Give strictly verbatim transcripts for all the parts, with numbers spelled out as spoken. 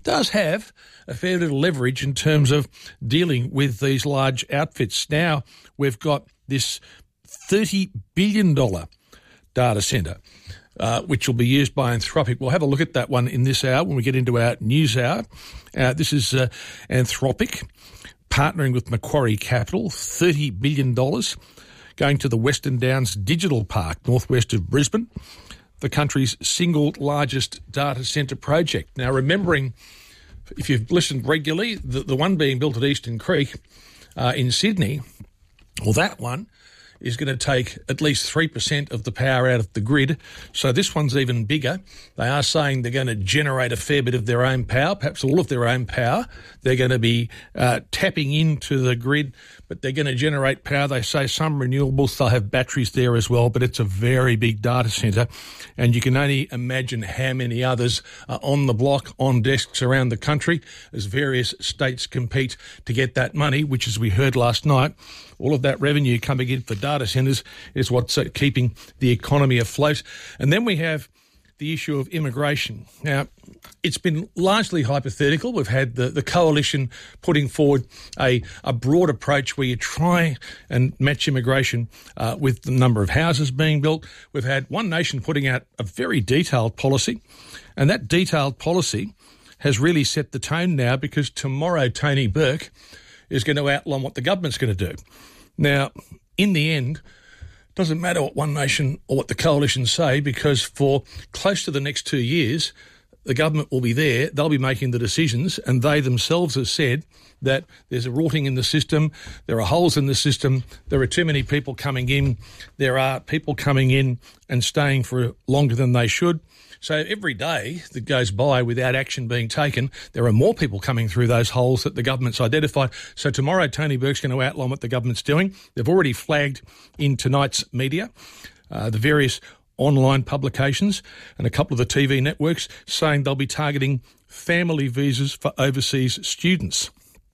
does have a fair bit of leverage in terms of dealing with these large outfits. Now we've got this thirty billion dollars data centre, uh, which will be used by Anthropic. We'll have a look at that one in this hour when we get into our news hour. Uh, this is uh, Anthropic partnering with Macquarie Capital, thirty billion dollars going to the Western Downs Digital Park, northwest of Brisbane, the country's single largest data centre project. Now, remembering, if you've listened regularly, the, the one being built at Eastern Creek uh, in Sydney, well, that one is going to take at least three percent of the power out of the grid. So this one's even bigger. They are saying they're going to generate a fair bit of their own power, perhaps all of their own power. They're going to be uh, tapping into the grid, but they're going to generate power. They say some renewables, they'll have batteries there as well, but it's a very big data centre, and you can only imagine how many others are on the block, on desks around the country, as various states compete to get that money, which, as we heard last night, all of that revenue coming in for data centres is what's uh, keeping the economy afloat. And then we have the issue of immigration. Now, it's been largely hypothetical. We've had the, the coalition putting forward a, a broad approach where you try and match immigration uh, with the number of houses being built. We've had One Nation putting out a very detailed policy, and that detailed policy has really set the tone now, because tomorrow Tony Burke is going to outline what the government's going to do. Now, in the end, it doesn't matter what One Nation or what the coalition say, because for close to the next two years, the government will be there, they'll be making the decisions, and they themselves have said that there's a rotting in the system, there are holes in the system, there are too many people coming in, there are people coming in and staying for longer than they should. So every day that goes by without action being taken, there are more people coming through those holes that the government's identified. So tomorrow, Tony Burke's going to outline what the government's doing. They've already flagged in tonight's media, uh, the various online publications and a couple of the T V networks, saying they'll be targeting family visas for overseas students.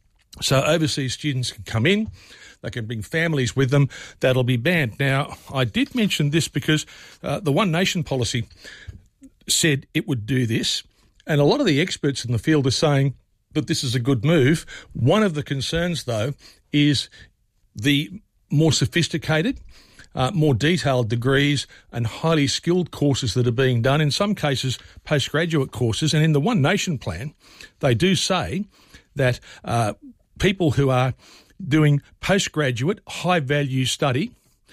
So overseas students can come in, they can bring families with them, that'll be banned. Now, I did mention this because uh, the One Nation policy said it would do this, and a lot of the experts in the field are saying that this is a good move. One of the concerns, though, is the more sophisticated, uh, more detailed degrees and highly skilled courses that are being done, in some cases postgraduate courses. And in the One Nation plan, they do say that uh, people who are doing postgraduate high-value study,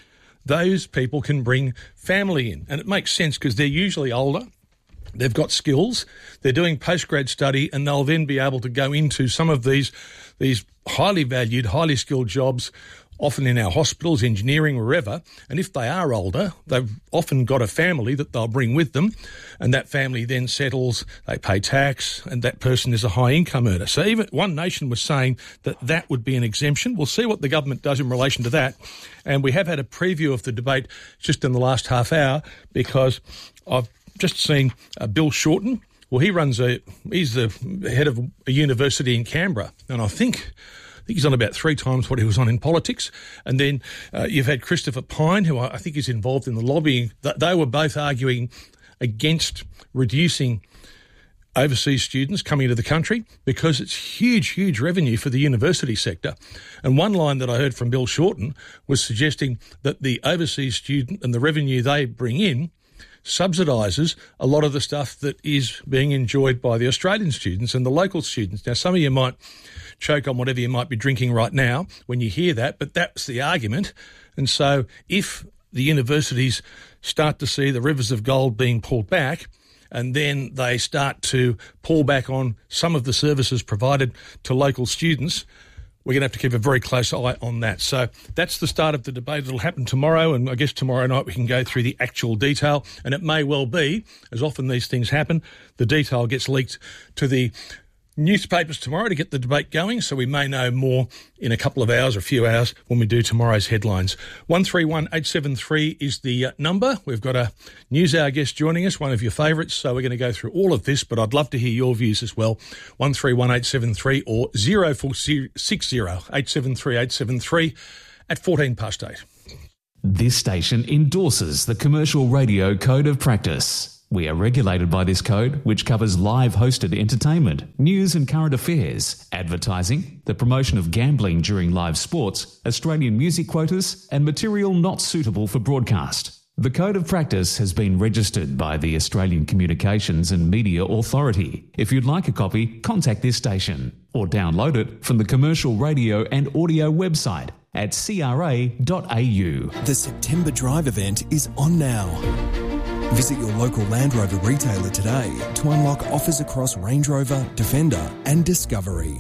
those people can bring family in. And it makes sense because they're usually older, they've got skills, they're doing postgrad study, and they'll then be able to go into some of these these highly valued, highly skilled jobs, often in our hospitals, engineering, wherever. And if they are older, they've often got a family that they'll bring with them, and that family then settles, they pay tax, and that person is a high income earner. So even One Nation was saying that that would be an exemption. We'll see what the government does in relation to that. And we have had a preview of the debate just in the last half hour, because I've just seen uh, Bill Shorten. Well, he runs a, he's the head of a university in Canberra, and I think I think he's on about three times what he was on in politics. And then uh, you've had Christopher Pyne, who I think is involved in the lobbying. They were both arguing against reducing overseas students coming into the country because it's huge, huge revenue for the university sector. And one line that I heard from Bill Shorten was suggesting that the overseas student and the revenue they bring in subsidises a lot of the stuff that is being enjoyed by the Australian students and the local students. Now, some of you might choke on whatever you might be drinking right now when you hear that, but that's the argument. And so if the universities start to see the rivers of gold being pulled back, and then they start to pull back on some of the services provided to local students, we're going to have to keep a very close eye on that. So that's the start of the debate. It'll happen tomorrow, and I guess tomorrow night we can go through the actual detail. And it may well be, as often these things happen, the detail gets leaked to the newspapers tomorrow to get the debate going, so we may know more in a couple of hours or a few hours when we do tomorrow's headlines. one three one eight seven three is the uh, number. We've got a news hour guest joining us, one of your favourites, so we're going to go through all of this, but I'd love to hear your views as well. one three one eight seven three or zero four six zero eight seven three eight seven three at fourteen past eight. This station endorses the Commercial Radio Code of Practice. We are regulated by this code, which covers live hosted entertainment, news and current affairs, advertising, the promotion of gambling during live sports, Australian music quotas, and material not suitable for broadcast. The Code of Practice has been registered by the Australian Communications and Media Authority. If you'd like a copy, contact this station or download it from the Commercial Radio and Audio website at c r a dot a u. The September Drive event is on now. Visit your local Land Rover retailer today to unlock offers across Range Rover, Defender and Discovery.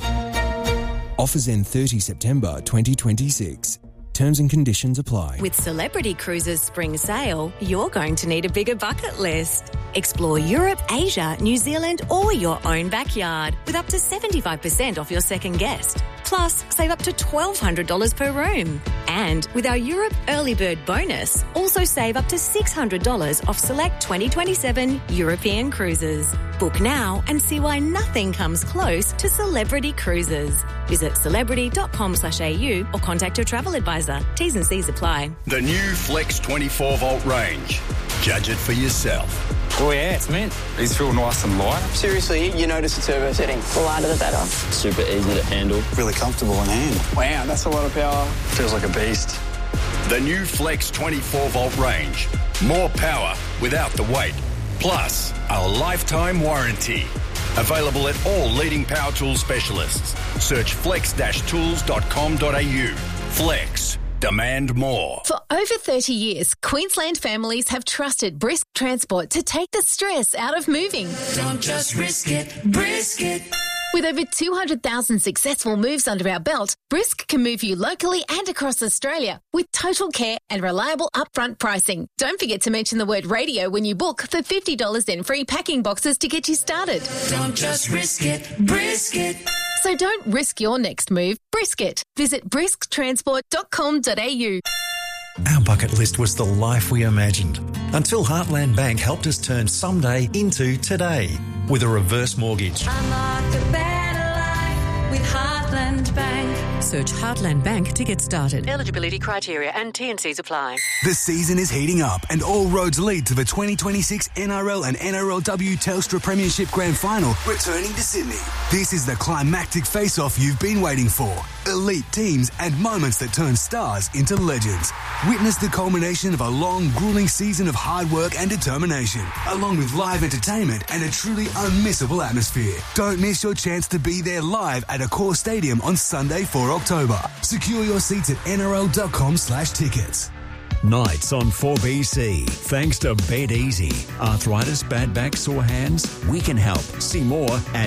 Offers end thirtieth September twenty twenty-six. Terms and conditions apply. With Celebrity Cruises Spring Sale, you're going to need a bigger bucket list. Explore Europe, Asia, New Zealand or your own backyard with up to seventy-five percent off your second guest. Plus, save up to twelve hundred dollars per room. And with our Europe Early Bird bonus, also save up to six hundred dollars off select twenty twenty-seven European cruises. Book now and see why nothing comes close to Celebrity Cruises. Visit celebrity.com slash au or contact your travel advisor. T's and C's apply. The new Flex twenty-four volt range. Judge it for yourself. Oh yeah, it's mint. These feel nice and light. Seriously, you notice the turbo setting. The lighter the better. Super easy to handle. Really comfortable in hand. Wow, that's a lot of power. Feels like a beast. The new Flex twenty-four volt range. More power without the weight. Plus, a lifetime warranty. Available at all leading power tool specialists. Search flex dash tools dot com dot a u. Flex. Demand more. For over thirty years, Queensland families have trusted Brisk Transport to take the stress out of moving. Don't just risk it, brisk it. With over two hundred thousand successful moves under our belt, Brisk can move you locally and across Australia with total care and reliable upfront pricing. Don't forget to mention the word radio when you book for fifty dollars in free packing boxes to get you started. Don't just risk it, brisk it. So don't risk your next move, brisk it. Visit brisk transport dot com dot a u. Our bucket list was the life we imagined until Heartland Bank helped us turn someday into today with a reverse mortgage. Unlock a better life with Heartland Bank. Search Heartland Bank to get started. Eligibility criteria and T and Cs apply. The season is heating up and all roads lead to the twenty twenty-six N R L and N R L W Telstra Premiership Grand Final returning to Sydney. This is the climactic face-off you've been waiting for. Elite teams and moments that turn stars into legends. Witness the culmination of a long, grueling season of hard work and determination, along with live entertainment and a truly unmissable atmosphere. Don't miss your chance to be there live at Accor Stadium on Sunday, the fourth of October. Secure your seats at N R L dot com slash tickets. Nights on four B C. Thanks to Bed Easy. Arthritis, bad back, sore hands? We can help. See more at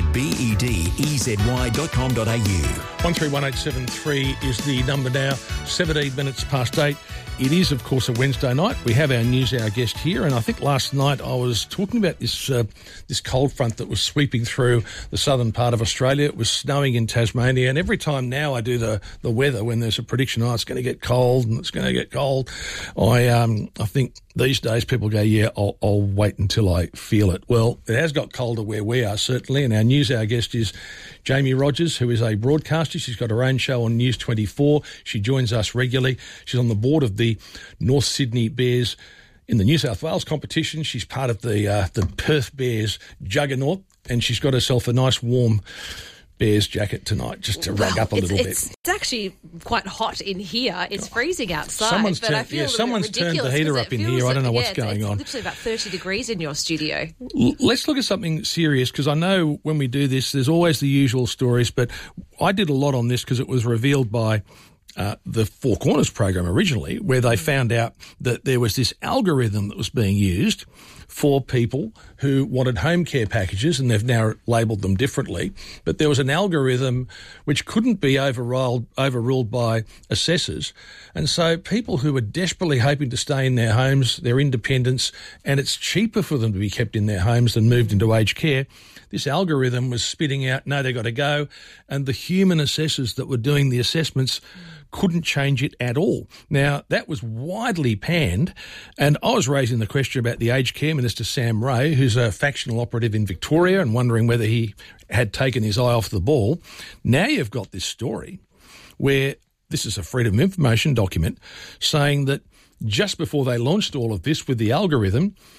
bed-easy dot com dot a u. one three one eight seven three is the number now. seventeen minutes past eight. It is, of course, a Wednesday night. We have our news hour guest here, and I think last night I was talking about this uh, this cold front that was sweeping through the southern part of Australia. It was snowing in Tasmania, and every time now I do the, the weather, when there's a prediction, oh, it's going to get cold and it's going to get cold, I um I think these days people go, yeah, I'll, I'll wait until I feel it. Well, it has got colder where we are, certainly, and our news hour guest is Jamie Rogers, who is a broadcaster. She's got her own show on News twenty-four. She joins us regularly. She's on the board of the North Sydney Bears in the New South Wales competition. She's part of the uh, the Perth Bears juggernaut, and she's got herself a nice warm Bears jacket tonight just to rug well, up a it's, little it's, bit. It's actually quite hot in here. It's freezing outside. Someone's but turned, I feel yeah, someone's turned the heater up in here. Like, I don't know yeah, what's it's, going it's on. It's literally about thirty degrees in your studio. L- let's look at something serious, because I know when we do this, there's always the usual stories, but I did a lot on this because it was revealed by Uh, the Four Corners program originally, where they found out that there was this algorithm that was being used for people who wanted home care packages, and they've now labelled them differently. But there was an algorithm which couldn't be overruled, overruled by assessors. And so people who were desperately hoping to stay in their homes, their independence, and it's cheaper for them to be kept in their homes than moved into aged care, this algorithm was spitting out, no, they've got to go. And the human assessors that were doing the assessments couldn't change it at all. Now, that was widely panned, and I was raising the question about the Aged Care Minister, Sam Ray, who's a factional operative in Victoria, and wondering whether he had taken his eye off the ball. Now you've got this story where this is a Freedom of Information document saying that just before they launched all of this with the algorithm,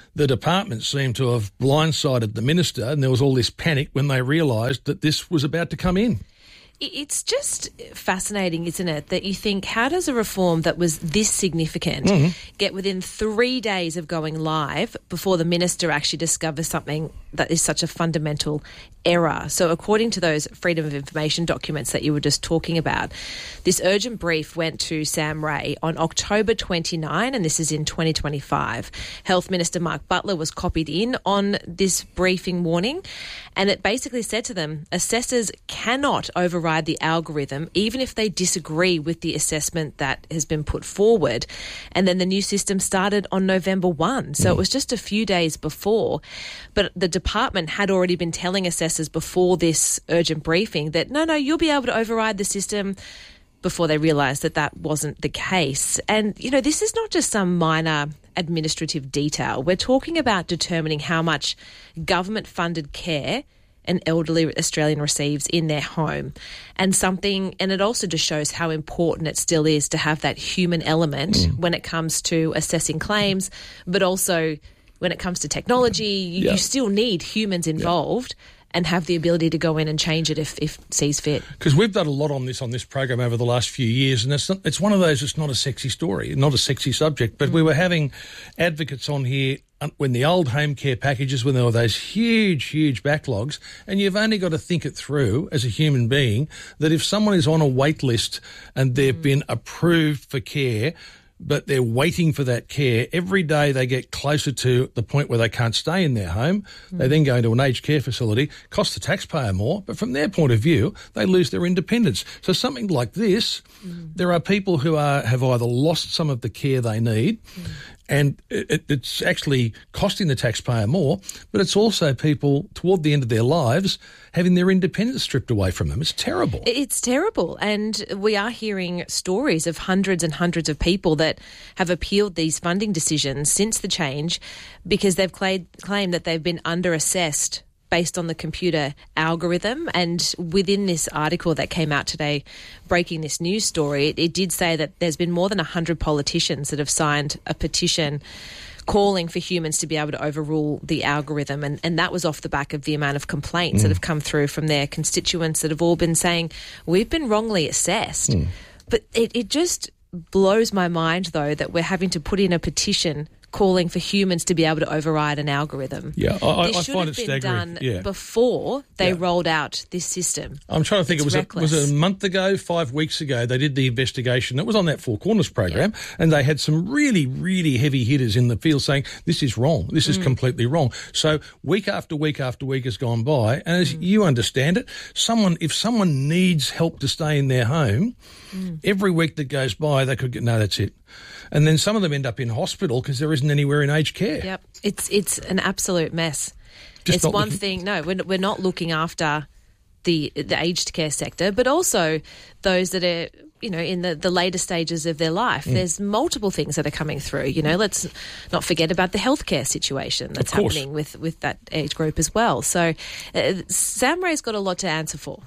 the department seemed to have blindsided the minister, and there was all this panic when they realised that this was about to come in. It's just fascinating, isn't it, that you think, how does a reform that was this significant Mm-hmm. get within three days of going live before the minister actually discovers something that is such a fundamental error? So according to those Freedom of Information documents that you were just talking about, this urgent brief went to Sam Ray on October twenty-ninth, and this is in twenty twenty-five. Health Minister Mark Butler was copied in on this briefing warning, and it basically said to them, assessors cannot override the algorithm even if they disagree with the assessment that has been put forward. And then the new system started on November first, so mm. it was just a few days before. But the department had already been telling assessors before this urgent briefing that, no, no, you'll be able to override the system, before they realised that that wasn't the case. And, you know, this is not just some minor administrative detail. We're talking about determining how much government-funded care an elderly Australian receives in their home, and something, and it also just shows how important it still is to have that human element mm. when it comes to assessing claims, but also when it comes to technology, you, yeah. you still need humans involved. Yeah. And have the ability to go in and change it if, if sees fit. Because we've done a lot on this on this program over the last few years, and it's not, it's one of those. It's not a sexy story, not a sexy subject. But mm. we were having advocates on here when the old home care packages, when there were those huge, huge backlogs, and you've only got to think it through as a human being that if someone is on a wait list and they've mm. been approved for care, but they're waiting for that care, every day they get closer to the point where they can't stay in their home. Mm. They then go into an aged care facility, cost the taxpayer more, but from their point of view, they lose their independence. So something like this, mm. there are people who are have either lost some of the care they need, mm. and it, it's actually costing the taxpayer more, but it's also people toward the end of their lives having their independence stripped away from them. It's terrible. It's terrible. And we are hearing stories of hundreds and hundreds of people that have appealed these funding decisions since the change because they've claimed, claimed that they've been under-assessed based on the computer algorithm. And within this article that came out today, breaking this news story, it, it did say that there's been more than one hundred politicians that have signed a petition calling for humans to be able to overrule the algorithm. And, and that was off the back of the amount of complaints mm. that have come through from their constituents that have all been saying, we've been wrongly assessed. Mm. But it, it just blows my mind, though, that we're having to put in a petition calling for humans to be able to override an algorithm. Yeah, I, this I should find have it been staggering. done yeah. before they yeah. rolled out this system. I'm trying to think. It's it was a, was it a month ago, five weeks ago, they did the investigation. It was on that Four Corners program, yeah. and they had some really, really heavy hitters in the field saying, this is wrong, this is mm. completely wrong. So week after week after week has gone by, and as mm. you understand it, someone if someone needs help to stay in their home, mm. every week that goes by, they could get, no, that's it. And then some of them end up in hospital because there isn't anywhere in aged care. Yep, it's it's an absolute mess. Just it's one looking- thing. No, we're we're not looking after the the aged care sector, but also those that are, you know, in the, the later stages of their life. Mm. There's multiple things that are coming through. You know, let's not forget about the healthcare situation that's happening with with that age group as well. So, uh, Sam Ray's got a lot to answer for.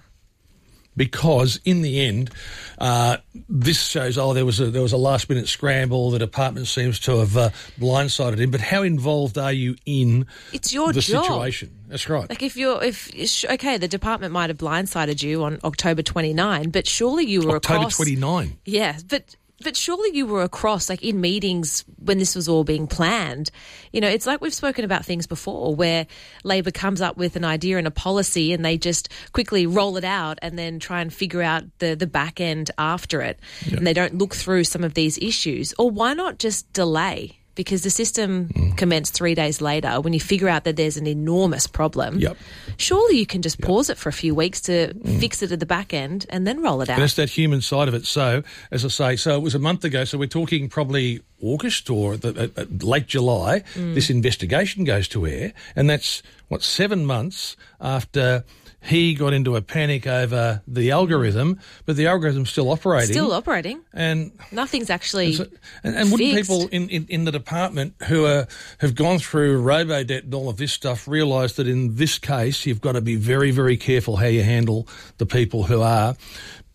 Because in the end, uh, this shows, oh, there was a there was a last minute scramble. The department seems to have uh, blindsided him. But how involved are you in it's your the job. situation? That's right. Like if you're if okay, the department might have blindsided you on October twenty-ninth, but surely you were October across. October twenty-ninth. Yeah, but. But surely you were across, like in meetings when this was all being planned. You know, it's like we've spoken about things before where Labor comes up with an idea and a policy and they just quickly roll it out and then try and figure out the, the back end after it. Yeah. And they don't look through some of these issues. Or why not just delay? Because the system mm. commenced three days later when you figure out that there's an enormous problem. Yep. Surely you can just yep. pause it for a few weeks to mm. fix it at the back end and then roll it out. And it's that human side of it. So, as I say, so it was a month ago, so we're talking probably August or the, uh, late July, mm. this investigation goes to air, and that's, what, seven months after he got into a panic over the algorithm, but the algorithm's still operating. Still operating. And nothing's actually and, so, and, and wouldn't fixed. people in, in, in the department who are, have gone through robo-debt and all of this stuff realise that in this case you've got to be very, very careful how you handle the people who are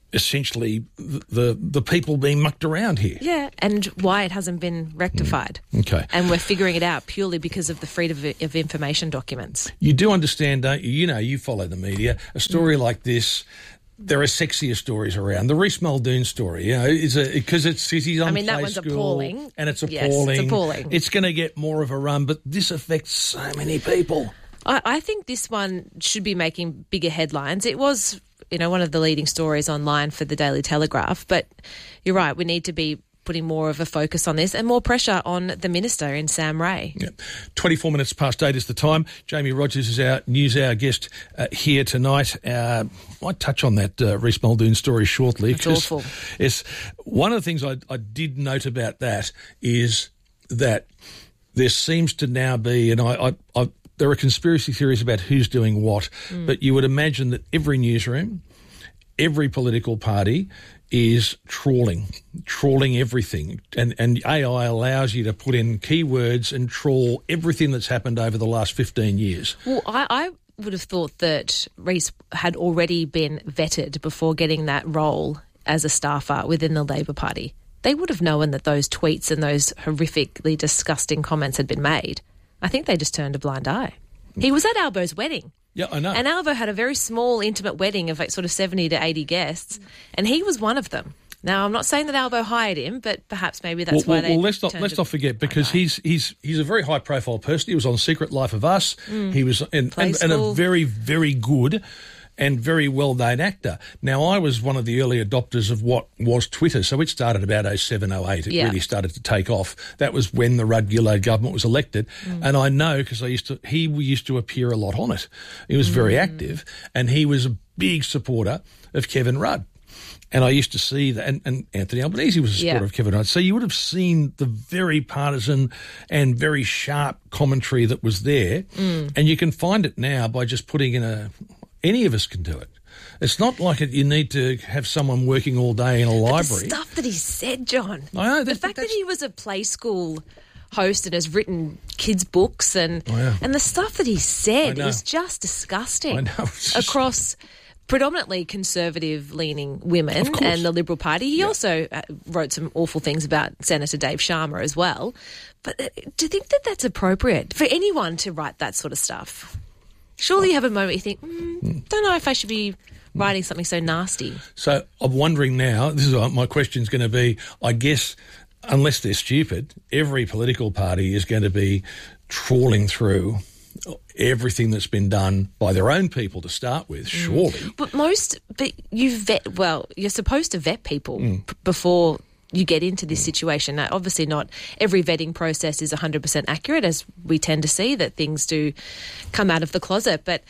essentially the, the the people being mucked around here. Yeah, and why it hasn't been rectified. Mm. Okay. And we're figuring it out purely because of the freedom of, of information documents. You do understand, don't you? You know, you follow the media. A story mm. like this, there are sexier stories around. The Reece Muldoon story, you know, is a because it's he's on I mean, Play that one's School, appalling. and it's Yes, appalling. it's appalling. It's going to get more of a run, but this affects so many people. I, I think this one should be making bigger headlines. It was, you know, one of the leading stories online for the Daily Telegraph, but you're right, we need to be putting more of a focus on this and more pressure on the minister in Sam Ray. Yeah. twenty-four minutes past eight is the time. Jamie Rogers is our News Hour guest uh, here tonight. Uh, I might touch on that uh, Reece Muldoon story shortly. It's awful. It's, one of the things I, I did note about that is that there seems to now be, and I, I, I there are conspiracy theories about who's doing what, mm. but you would imagine that every newsroom, every political party is trawling, trawling everything. And, and A I allows you to put in keywords and trawl everything that's happened over the last fifteen years. Well, I, I would have thought that Reece had already been vetted before getting that role as a staffer within the Labor Party. They would have known that those tweets and those horrifically disgusting comments had been made. I think they just turned a blind eye. He was at Albo's wedding. Yeah, I know. And Albo had a very small, intimate wedding of like sort of seventy to eighty guests, and he was one of them. Now, I'm not saying that Albo hired him, but perhaps maybe that's well, why well, they well, let's not let's not forget, because he's he's he's a very high profile person. He was on Secret Life of Us. Mm. He was and, and, and a very very good and very well-known actor. Now, I was one of the early adopters of what was Twitter, so it started about oh seven, oh eight. It yeah. really started to take off. That was when the Rudd-Gillard government was elected, mm. and I know because I used to. He used to appear a lot on it. He was very mm. active, and he was a big supporter of Kevin Rudd. And I used to see that, and, and Anthony Albanese was a supporter yeah. of Kevin Rudd. So you would have seen the very partisan and very sharp commentary that was there, mm. and you can find it now by just putting in a. Any of us can do it. It's not like it, you need to have someone working all day in a library. The stuff that he said, John. I know. The That, fact that he was a play school host and has written kids' books and oh, yeah. and the stuff that he said I know. is just disgusting. I know. It's just... Across predominantly conservative-leaning women and the Liberal Party. He yeah. also uh, wrote some awful things about Senator Dave Sharma as well. But uh, do you think that that's appropriate for anyone to write that sort of stuff? Surely you have a moment you think, mm, don't know if I should be writing something so nasty. So I'm wondering now, this is what my question's going to be, I guess, unless they're stupid, every political party is going to be trawling through everything that's been done by their own people to start with, surely. Mm. But most, but you vet, well, you're supposed to vet people Mm. p- before you get into this situation. Now, obviously not every vetting process is one hundred percent accurate, as we tend to see that things do come out of the closet, but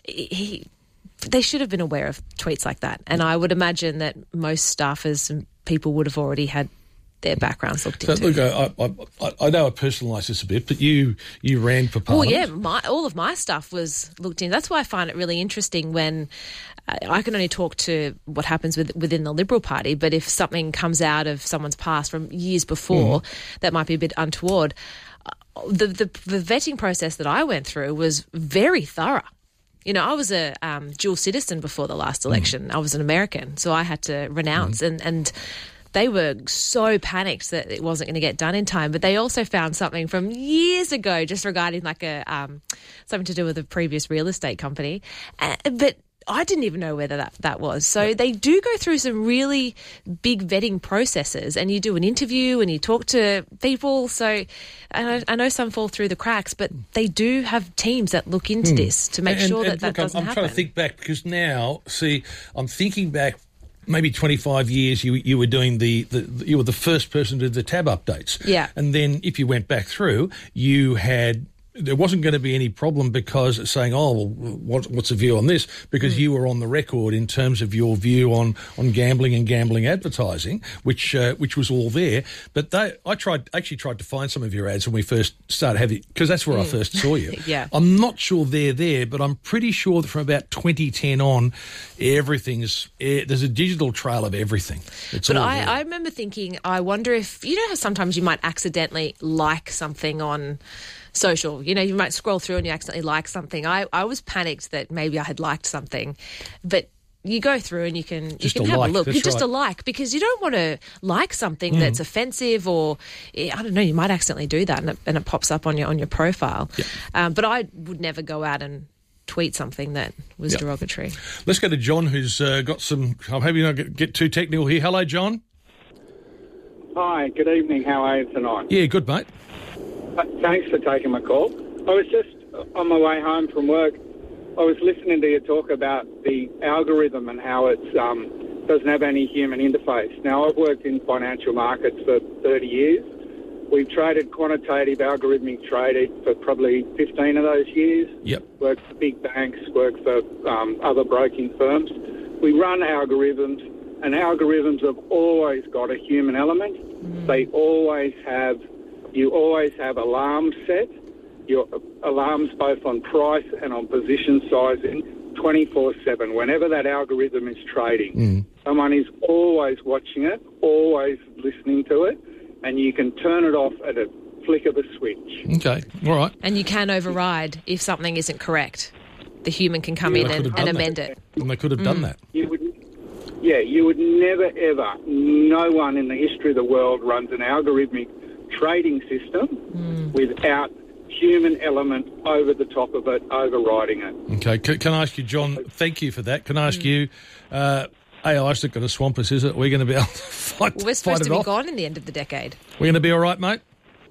he, they should have been aware of tweets like that. And I would imagine that most staffers and people would have already had their backgrounds looked so, into. Look, I, I, I, I know I personalise this a bit, but you, you ran for Well, Parliament. yeah, my, all of my stuff was looked in. That's why I find it really interesting when uh, I can only talk to what happens with, within the Liberal Party, but if something comes out of someone's past from years before Mm. that might be a bit untoward, uh, the, the the vetting process that I went through was very thorough. You know, I was a um, dual citizen before the last election. Mm. I was an American, so I had to renounce mm. and and. They were so panicked that it wasn't going to get done in time, but they also found something from years ago just regarding like a um, something to do with a previous real estate company. Uh, but I didn't even know whether that, that was. So yeah. They do go through some really big vetting processes, and you do an interview and you talk to people. So I know, I know some fall through the cracks, but they do have teams that look into mm. this to make and, sure and that that look, doesn't I'm, I'm happen. trying to think back because now, see, I'm thinking back. Maybe twenty-five years you you were doing the, the you were the first person to do the tab updates. Yeah. And then if you went back through, you had there wasn't going to be any problem because it's saying, oh, well, what, what's the view on this? Because mm. you were on the record in terms of your view on, on gambling and gambling advertising, which uh, which was all there. But they, I tried actually tried to find some of your ads when we first started having, because that's where mm. I first saw you. Yeah. I'm not sure they're there, but I'm pretty sure that from about twenty ten on, everything's eh, there's a digital trail of everything. It's but all I, there. I remember thinking, I wonder if, you know how sometimes you might accidentally like something on social, you know, you might scroll through and you accidentally like something. I, I was panicked that maybe I had liked something, but you go through and you can you Just can a have like, a look. that's You're just right. a like because you don't want to like something Mm. that's offensive or I don't know. You might accidentally do that and it, and it pops up on your on your profile. Yep. Um, but I would never go out and tweet something that was Yep. derogatory. Let's go to John, who's uh, got some. I'm hoping you don't get, get too technical here. Hello, John. Hi, good evening. How are you tonight? Yeah, good, mate. Uh, Thanks for taking my call. I was just on my way home from work. I was listening to you talk about the algorithm and how it um, doesn't have any human interface. Now, I've worked in financial markets for thirty years. We've traded quantitative algorithmic trading for probably fifteen of those years. Yep. Worked for big banks, worked for um, other broking firms. We run algorithms, and algorithms have always got a human element. Mm. They always have, you always have alarms set. Your alarms both on price and on position sizing, twenty-four seven. Whenever that algorithm is trading, mm. someone is always watching it, always listening to it, and you can turn it off at a flick of a switch. Okay, all right. And you can override if something isn't correct. The human can come Yeah, in they could and, have and done amend that. it. And they could have Mm. done that. You would, yeah, you would never ever, no one in the history of the world runs an algorithmic trading system Mm. without human element over the top of it, overriding it. Okay, can, can I ask you, John, thank you for that. Can I ask Mm. you, uh, A I's not going to swamp us, is it? We're going to be able to fight, Well, we're fight supposed it to be off? gone in the end of the decade. We're going to be all right, mate?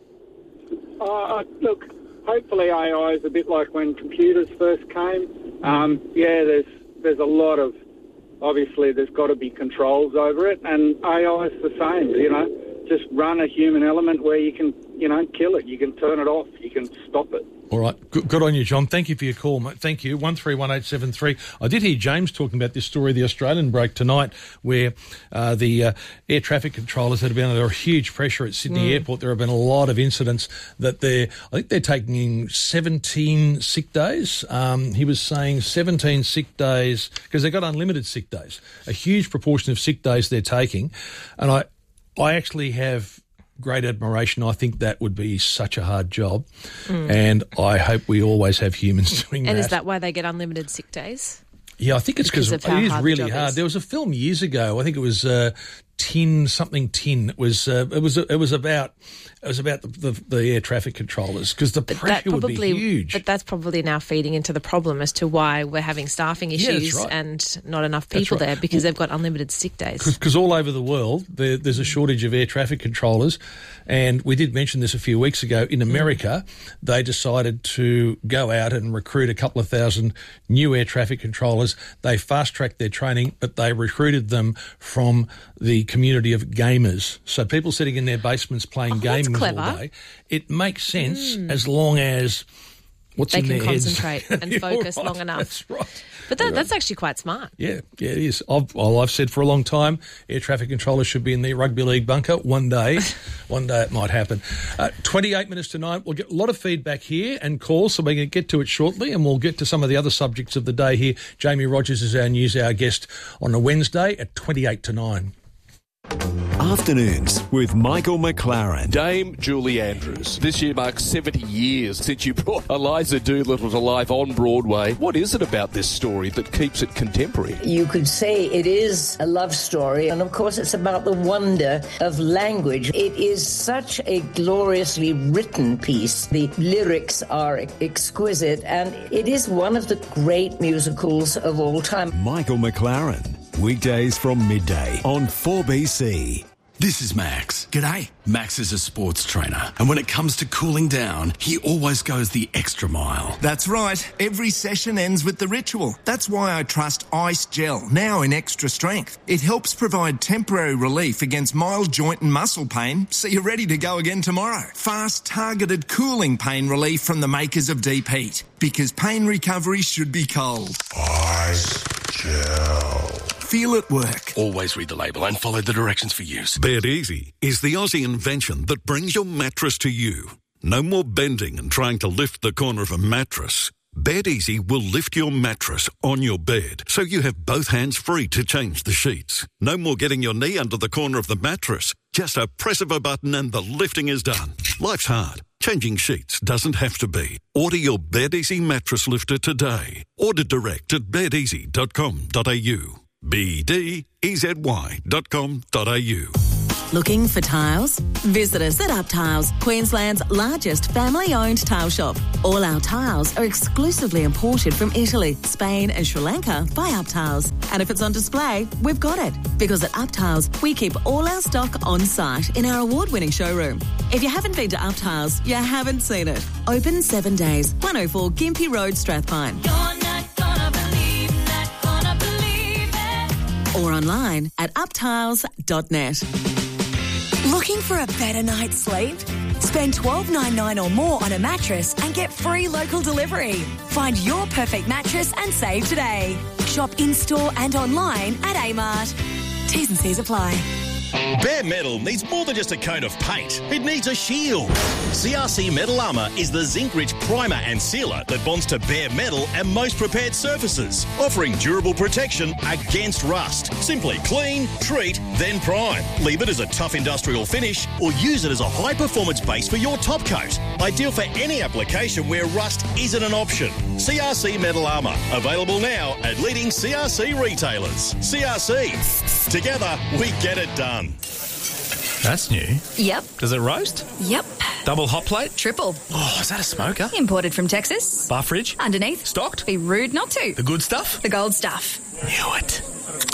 Uh, look, hopefully A I is a bit like when computers first came. Um, yeah, there's there's a lot of, obviously there's got to be controls over it, and A I is the same, you know. Just run a human element where you can, you know, kill it. You can turn it off. You can stop it. All right. Good, good on you, John. Thank you for your call, mate. Thank you. one three one eight seven three. I did hear James talking about this story, the Australian break tonight, where uh, the uh, air traffic controllers had been under huge pressure at Sydney Mm. Airport. There have been a lot of incidents that they're, I think they're taking seventeen sick days. Um, he was saying seventeen sick days because they've got unlimited sick days, a huge proportion of sick days they're taking. And I, I actually have great admiration. I think that would be such a hard job. Mm. And I hope we always have humans doing And that. is that why they get unlimited sick days? Yeah, I think it's because Because it of how is hard the really job hard. is. There was a film years ago. I think it was uh, Tin something Tin. It was uh, it was it was about it was about the, the, the air traffic controllers because the But pressure that probably, would be huge. But that's probably now feeding into the problem as to why we're having staffing Yeah, that's issues right. and not enough That's people right. there because they've got unlimited sick days. Because all over the world, there, there's a shortage of air traffic controllers. And we did mention this a few weeks ago. In America, they decided to go out and recruit a couple of thousand new air traffic controllers. They fast-tracked their training, but they recruited them from the community of gamers. So people sitting in their basements playing Oh, that's games all clever. day. It makes sense Mm. as long as what's They in can their heads. concentrate and You're focus right, long enough. That's right. But that, You're that's right. actually quite smart. Yeah, yeah, it is. I've, well, I've said for a long time, air traffic controllers should be in the rugby league bunker. One day, one day it might happen. Uh, twenty-eight minutes to nine. We'll get a lot of feedback here and calls, so we're going to get to it shortly, and we'll get to some of the other subjects of the day here. Jamie Rogers is our news hour guest on a Wednesday at twenty-eight to nine. Afternoons with Michael McLaren. Dame Julie Andrews. This year marks seventy years since you brought Eliza Doolittle to life on Broadway. What is it about this story that keeps it contemporary? You could say it is a love story, and of course it's about the wonder of language. It is such a gloriously written piece. The lyrics are exquisite, and it is one of the great musicals of all time. Michael McLaren. Weekdays from midday on four B C. This is Max. G'day. Max is a sports trainer, and when it comes to cooling down, he always goes the extra mile. That's right. Every session ends with the ritual. That's why I trust Ice Gel, now in extra strength. It helps provide temporary relief against mild joint and muscle pain, so you're ready to go again tomorrow. Fast, targeted cooling pain relief from the makers of Deep Heat, because pain recovery should be cold. Ice Gel. Feel it work. Always read the label and follow the directions for use. Bed Easy is the Aussie invention that brings your mattress to you. No more bending and trying to lift the corner of a mattress. Bed Easy will lift your mattress on your bed, so you have both hands free to change the sheets. No more getting your knee under the corner of the mattress. Just a press of a button and the lifting is done. Life's hard. Changing sheets doesn't have to be. Order your Bed Easy mattress lifter today. Order direct at bed easy dot com dot a u. B D E Z Y dot com dot a u. Looking for tiles? Visit us at Up Tiles, Queensland's largest family-owned tile shop. All our tiles are exclusively imported from Italy, Spain and Sri Lanka by Up Tiles. And if it's on display, we've got it. Because at Up Tiles, we keep all our stock on site in our award-winning showroom. If you haven't been to Up Tiles, you haven't seen it. Open seven days, one oh four Gympie Road, Strathpine. You're not gonna believe, not gonna believe it. Or online at up tiles dot net. Looking for a better night's sleep? Spend twelve dollars ninety-nine or more on a mattress and get free local delivery. Find your perfect mattress and save today. Shop in-store and online at Amart. T's and C's apply. Bare Metal needs more than just a coat of paint. It needs a shield. C R C Metal Armour is the zinc-rich primer and sealer that bonds to bare metal and most prepared surfaces, offering durable protection against rust. Simply clean, treat, then prime. Leave it as a tough industrial finish or use it as a high-performance base for your top coat. Ideal for any application where rust isn't an option. C R C Metal Armour. Available now at leading C R C retailers. C R C. Together, we get it done. That's new. Yep. Does it roast? Yep. Double hot plate? Triple. Oh, is that a smoker? Imported from Texas. Bar fridge? Underneath. Stocked? Be rude not to. The good stuff? The gold stuff. Knew it.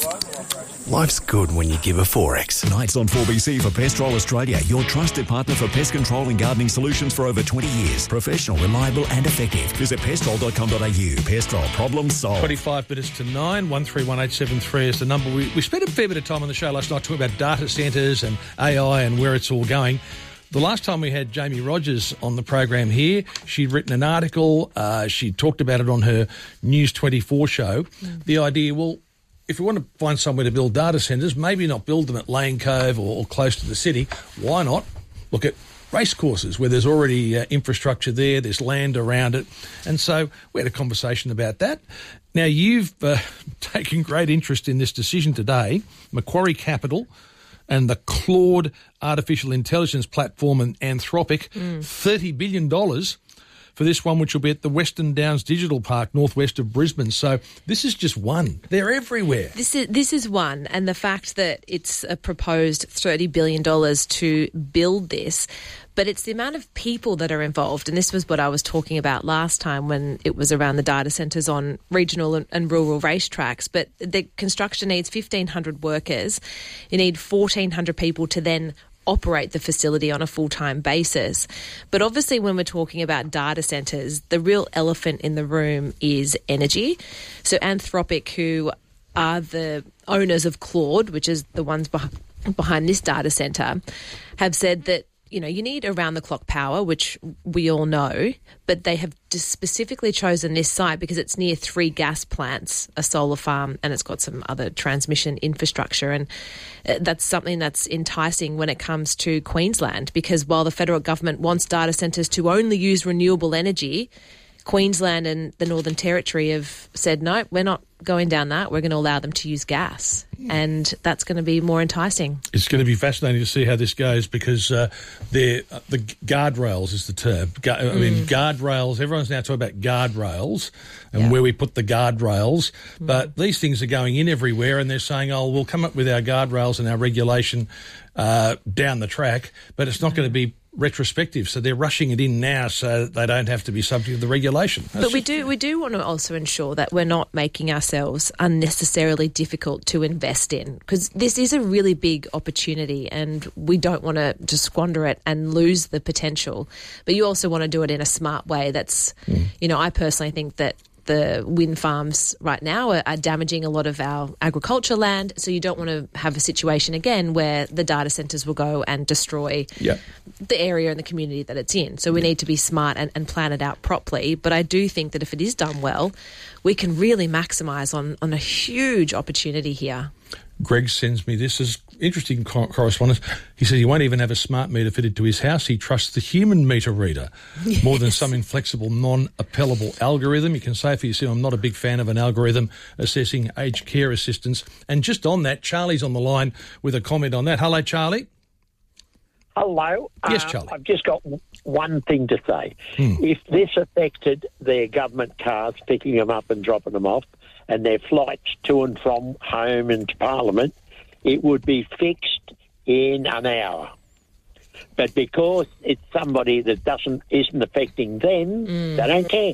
Life's good when you give a Forex. Nights on four B C for Pestrol Australia, your trusted partner for pest control and gardening solutions for over twenty years. Professional, reliable and effective. Visit pestrol dot com dot a u. Pestrol, problem solved. twenty-five minutes to nine, one three one eight seven three is the number. We, we spent a fair bit of time on the show last night talking about data centres and A I and where it's all going. The last time we had Jamie Rogers on the program here, she'd written an article. Uh, she talked about it on her News twenty-four show. Mm. The idea, well, if we want to find somewhere to build data centres, maybe not build them at Lane Cove or, or close to the city. Why not look at race courses where there's already uh, infrastructure there, there's land around it. And so we had a conversation about that. Now, you've uh, taken great interest in this decision today. Macquarie Capital and the Claude artificial intelligence platform and Anthropic, mm. thirty billion dollars for this one, which will be at the Western Downs Digital Park, northwest of Brisbane. So this is just one. They're everywhere. This is this is one, and the fact that it's a proposed thirty billion dollars to build this, but it's the amount of people that are involved, and this was what I was talking about last time when it was around the data centres on regional and, and rural racetracks. But the construction needs fifteen hundred workers. You need fourteen hundred people to then operate the facility on a full-time basis. But obviously when we're talking about data centres, the real elephant in the room is energy. So Anthropic, who are the owners of Claude, which is the ones beh- behind this data centre, have said that, you know, you need around-the-clock power, which we all know, but they have just specifically chosen this site because it's near three gas plants, a solar farm, and it's got some other transmission infrastructure. And that's something that's enticing when it comes to Queensland, because while the federal government wants data centres to only use renewable energy, Queensland and the Northern Territory have said, no, we're not going down that. We're going to allow them to use gas. And that's going to be more enticing. It's going to be fascinating to see how this goes, because uh, they're, uh, the guardrails is the term. Gu- I mm. mean, guardrails, everyone's now talking about guardrails and yeah. where we put the guardrails. Mm. But these things are going in everywhere, and they're saying, oh, we'll come up with our guardrails and our regulation uh, down the track, but it's not mm. going to be retrospective, so they're rushing it in now so that they don't have to be subject to the regulation. That's but we do we do want to also ensure that we're not making ourselves unnecessarily difficult to invest in, because this is a really big opportunity and we don't want to just squander it and lose the potential. But you also want to do it in a smart way. That's, mm. you know, I personally think that the wind farms right now are, are damaging a lot of our agriculture land, so you don't want to have a situation again where the data centres will go and destroy yep. the area and the community that it's in. So we yep. need to be smart and, and plan it out properly. But I do think that if it is done well, we can really maximise on, on a huge opportunity here. Greg sends me this as interesting correspondence. He said he won't even have a smart meter fitted to his house. He trusts the human meter reader yes. more than some inflexible, non-appellable algorithm. You can safely assume I'm not a big fan of an algorithm assessing aged care assistance. And just on that, Charlie's on the line with a comment on that. Hello, Charlie. Hello. Yes, uh, Charlie. I've just got one thing to say. Hmm. If this affected their government cars, picking them up and dropping them off, and their flights to and from home and to Parliament, it would be fixed in an hour. But because it's somebody that doesn't isn't affecting them, Mm. they don't care.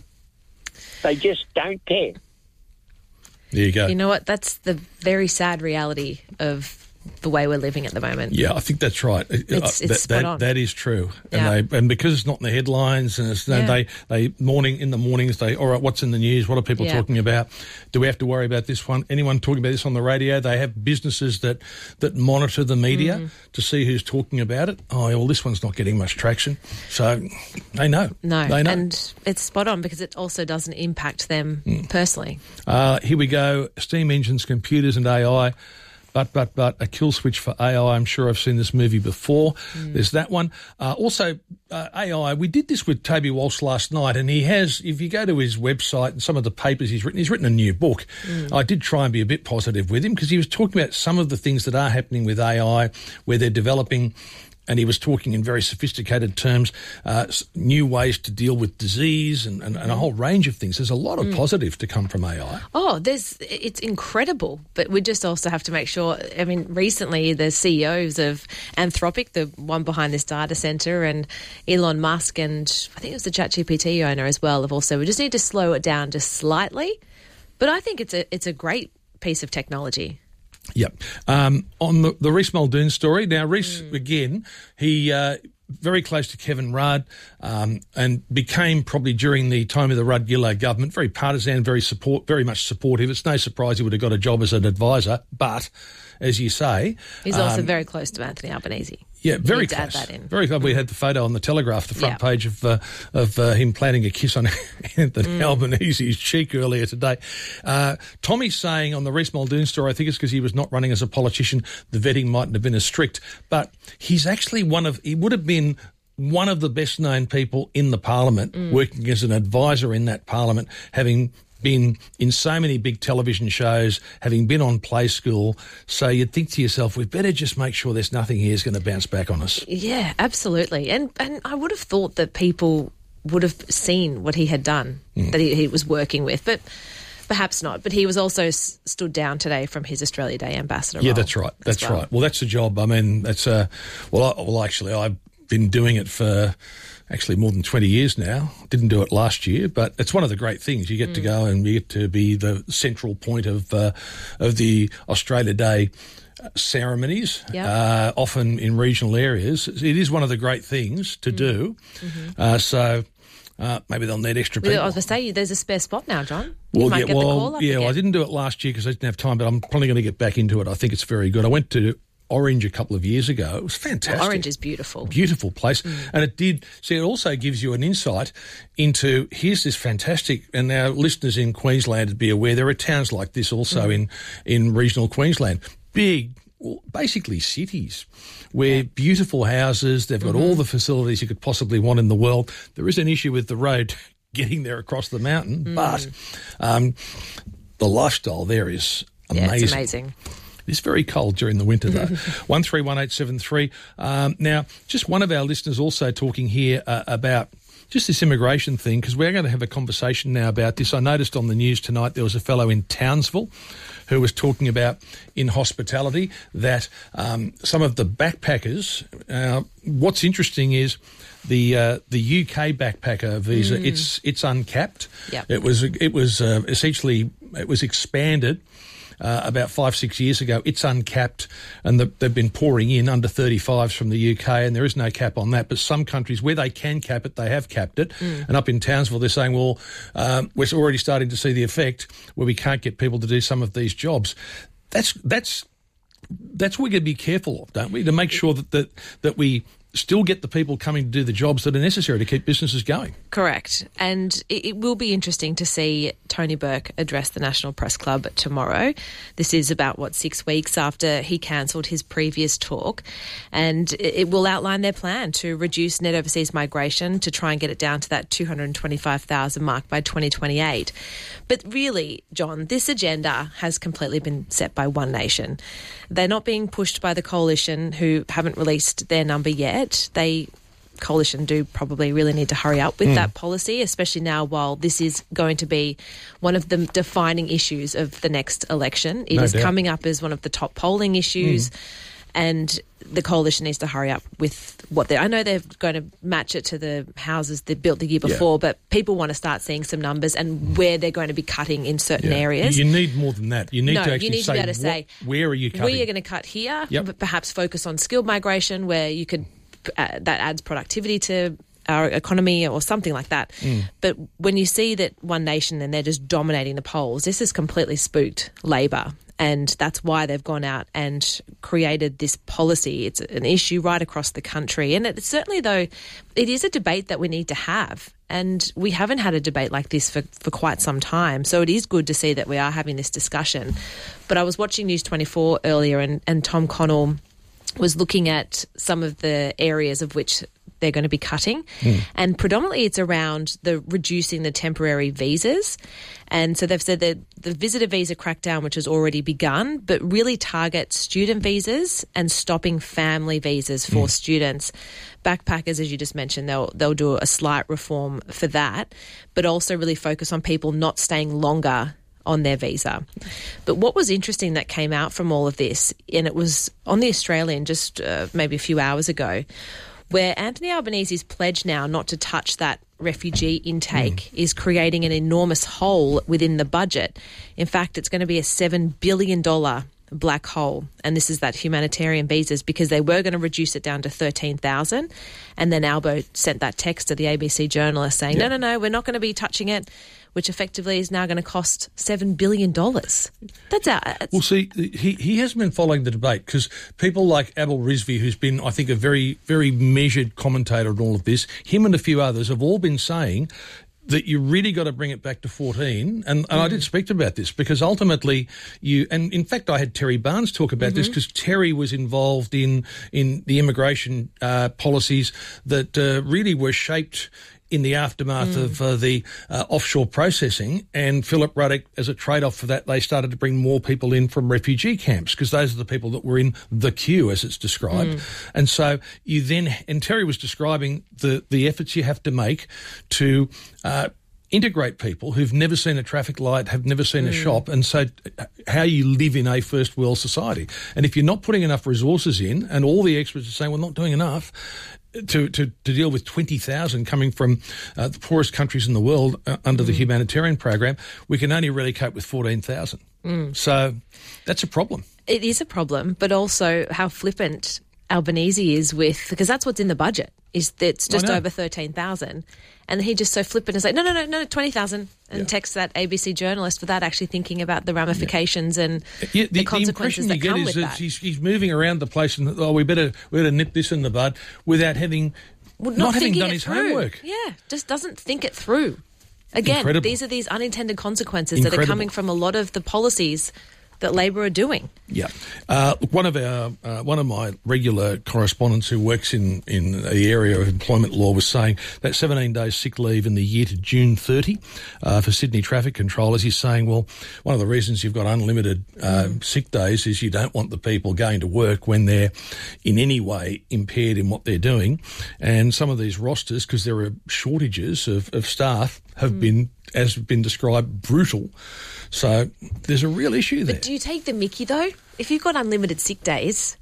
They just don't care. There you go. You know what? That's the very sad reality of the way we're living at the moment. Yeah, I think that's right. It's- Uh, it's that, spot that, on. that is true. Yeah. And they and because it's not in the headlines, and it's, Yeah. they they morning in the mornings they all right, what's in the news? What are people Yeah. talking about? Do we have to worry about this one? Anyone talking about this on the radio? They have businesses that that monitor the media Mm. to see who's talking about it. Oh, well, this one's not getting much traction, so they know. No, they know. and it's spot on because it also doesn't impact them Mm. personally. Uh, here we go. Steam engines, computers and A I. But, but, but, a kill switch for A I. I'm sure I've seen this movie before. Mm. There's that one. Uh, also, uh, A I, we did this with Toby Walsh last night, and he has, if you go to his website and some of the papers he's written, he's written a new book. Mm. I did try and be a bit positive with him because he was talking about some of the things that are happening with A I, where they're developing, and he was talking in very sophisticated terms, uh, s- new ways to deal with disease and, and, and a whole range of things. There's a lot of Mm. positive to come from A I. Oh, there's it's incredible, but we just also have to make sure. I mean, recently the C E Os of Anthropic, the one behind this data center, and Elon Musk, and I think it was the ChatGPT owner as well, have also we just need to slow it down just slightly. But I think it's a it's a great piece of technology. Yep. Um, on the, the Reece Muldoon story, now Reece, again, he uh, very close to Kevin Rudd um, and became probably during the time of the Rudd-Gillard government very partisan, very support, very much supportive. It's no surprise he would have got a job as an advisor, but as you say... He's also um, very close to Anthony Albanese. Yeah, very Need to close. add that in. Very close. We had the photo on the Telegraph, the front Yeah. page of uh, of uh, him planting a kiss on Anthony Mm. Albanese's cheek earlier today. Uh, Tommy's saying on the Reece Muldoon story, I think it's because he was not running as a politician, the vetting mightn't have been as strict, but he's actually one of, he would have been one of the best known people in the Parliament, Mm. working as an advisor in that Parliament, having been in so many big television shows, having been on Play School. So you'd think to yourself, we better just make sure there's nothing here is going to bounce back on us. Yeah, absolutely. And and I would have thought that people would have seen what he had done, Mm. that he, he was working with, but perhaps not. But he was also s- stood down today from his Australia Day ambassador Yeah, role that's right. as That's well. right. Well, that's the job. I mean, that's uh, well, I, well, actually, I've been doing it for actually more than twenty years now. Didn't do it last year, but it's one of the great things. You get to go and you get to be the central point of uh, of the Australia Day ceremonies, Yep. uh, often in regional areas. It is one of the great things to do. Uh, so uh, maybe they'll need extra people. Well, I was going to say, there's a spare spot now, John. You Well, might yeah, get well, the call up yeah. again. Well, I didn't do it last year because I didn't have time, but I'm probably going to get back into it. I think it's very good. I went to Orange a couple of years ago. It was fantastic. Orange is beautiful. Beautiful place. And it did, see, it also gives you an insight into, here's this fantastic, and our listeners in Queensland would be aware, there are towns like this also in, in regional Queensland. Big, well, basically cities where beautiful houses, they've got all the facilities you could possibly want in the world. There is an issue with the road getting there across the mountain, Mm. but um, the lifestyle there is amazing. Yeah, it's amazing. It's very cold during the winter, though. one three one eight seven three. Um, now, just one of our listeners also talking here uh, about just this immigration thing, because we're going to have a conversation now about this. I noticed on the news tonight there was a fellow in Townsville who was talking about in hospitality that um, some of the backpackers, uh, what's interesting is the uh, the U K backpacker visa, Mm. it's it's uncapped. Yep. It was it was uh, essentially it was expanded uh, about five six years ago. It's uncapped, and the, they've been pouring in under thirty-fives from the U K, and there is no cap on that. But some countries where they can cap it, they have capped it. Mm. And up in Townsville, they're saying, well, um, we're already starting to see the effect where we can't get people to do some of these jobs. That's that's that's what we're going to be careful of, don't we? To make sure that that, that we still get the people coming to do the jobs that are necessary to keep businesses going. Correct. And it, it will be interesting to see Tony Burke address the National Press Club tomorrow. This is about, what, six weeks after he cancelled his previous talk. And it, it will outline their plan to reduce net overseas migration to try and get it down to that two hundred twenty-five thousand mark by twenty twenty-eight. But really, John, this agenda has completely been set by One Nation. They're not being pushed by the coalition, who haven't released their number yet. They Coalition do probably really need to hurry up with Mm. that policy, especially now while this is going to be one of the defining issues of the next election. It No is doubt. coming up as one of the top polling issues. Mm. And the Coalition needs to hurry up with what they're... I know they're going to match it to the houses they built the year Yeah. before, but people want to start seeing some numbers and where they're going to be cutting in certain Yeah. areas. You need more than that. You need No, to you actually need to say, be able to what- say, where are you cutting? We are going to cut here, Yep. but perhaps focus on skilled migration where you could uh, that adds productivity to our economy or something like that. Mm. But when you see that One Nation and they're just dominating the polls, this has completely spooked Labor. And that's why they've gone out and created this policy. It's an issue right across the country. And it, certainly, though, it is a debate that we need to have. And we haven't had a debate like this for, for quite some time. So it is good to see that we are having this discussion. But I was watching News twenty-four earlier and, and Tom Connell was looking at some of the areas of which they're going to be cutting. Mm. And predominantly it's around the reducing the temporary visas. And so they've said that the visitor visa crackdown, which has already begun, but really targets student visas and stopping family visas for Mm. students. Backpackers, as you just mentioned, they'll they'll do a slight reform for that, but also really focus on people not staying longer on their visa. But what was interesting that came out from all of this, and it was on The Australian just uh, maybe a few hours ago, where Anthony Albanese's pledge now not to touch that refugee intake mm. is creating an enormous hole within the budget. In fact, it's going to be a seven billion dollars black hole, and this is that humanitarian visas, because they were going to reduce it down to thirteen thousand, and then Albo sent that text to the A B C journalist saying, Yeah. no, no, no, we're not going to be touching it, which effectively is now going to cost seven billion dollars. That's out. Well, see, he, he hasn't been following the debate because people like Abel Rizvi, who's been, I think, a very, very measured commentator on all of this, him and a few others have all been saying that you really got to bring it back to fourteen. And, and mm. I did speak about this because ultimately you, and in fact I had Terry Barnes talk about mm-hmm. this because Terry was involved in, in the immigration uh, policies that uh, really were shaped in the aftermath mm. of uh, the uh, offshore processing, and Philip Ruddock, as a trade-off for that, they started to bring more people in from refugee camps because those are the people that were in the queue, as it's described. Mm. And so you then, and Terry was describing the, the efforts you have to make to uh, integrate people who've never seen a traffic light, have never seen mm. a shop, and so how you live in a first world society. And if you're not putting enough resources in, and all the experts are saying we're not doing enough, To, to, to deal with twenty thousand coming from uh, the poorest countries in the world uh, under mm. the humanitarian program, we can only really cope with fourteen thousand. Mm. So that's a problem. It is a problem, but also how flippant Albanese is with, because that's what's in the budget, is that it's just over thirteen thousand. And he just so flippant is like, no, no, no, no, twenty thousand, and yeah. texts that A B C journalist without actually thinking about the ramifications yeah. and yeah, the, the consequences the that come you with get is that. that he's, he's moving around the place and, oh, we better, we better nip this in the bud without having, well, not, not having thinking done it his through. homework. Yeah, just doesn't think it through. Again, Incredible. These are these unintended consequences Incredible. that are coming from a lot of the policies that Labor are doing. Yeah, uh, one of our uh, one of my regular correspondents who works in, in the area of employment law was saying that seventeen days sick leave in the year to June thirtieth uh, for Sydney traffic controllers. He's saying, well, one of the reasons you've got unlimited uh, mm. sick days is you don't want the people going to work when they're in any way impaired in what they're doing. And some of these rosters, because there are shortages of, of staff, have mm. been, as been described, brutal. So there's a real issue there. But do you take the mickey, though? If you've got unlimited sick days,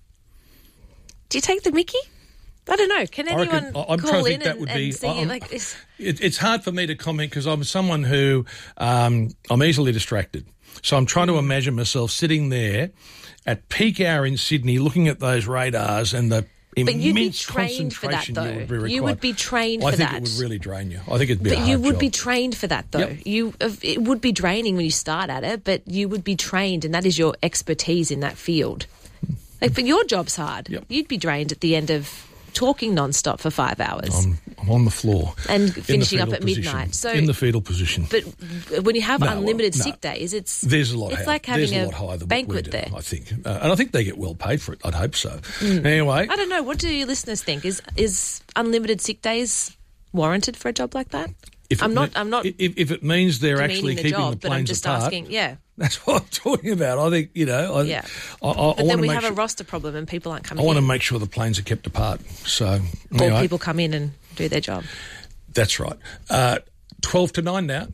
do you take the mickey? I don't know. Can anyone reckon, I'm call trying to in think that and, would and be, see I'm, it like this? It, it's hard for me to comment because I'm someone who um, I'm easily distracted. So I'm trying to imagine myself sitting there at peak hour in Sydney looking at those radars and the But you'd be immense trained for that, concentration though. you would be required. You would be trained I for think that. it would really drain you. I think it'd be But a hard you would job. be trained for that, though. Yep. You, it would be draining when you start at it, but you would be trained, and that is your expertise in that field. Like, but your job's hard. Yep. You'd be drained at the end of talking non-stop for five hours. I'm, I'm on the floor. And in the finishing up fetal at position. midnight. So in the fetal position. But when you have No, unlimited no. sick days, it's There's a lot it's higher. like having There's a a, lot higher than banquet what we do, there. I think. Uh, and I think they get well paid for it. I'd hope so. Mm. Anyway. I don't know. What do your listeners think? Is is unlimited sick days warranted for a job like that? If I'm it not. me- I'm not. If, if it means they're demeaning actually the keeping job, the but I'm planes just apart, asking. Yeah. that's what I'm talking about. I think you know. I, Yeah. I, I, I But want then to we make have sure, a roster problem and people aren't I coming want to in. make sure the planes are kept apart. So Or anyway, people come in and do their job. that's right. Uh, Twelve to nine now.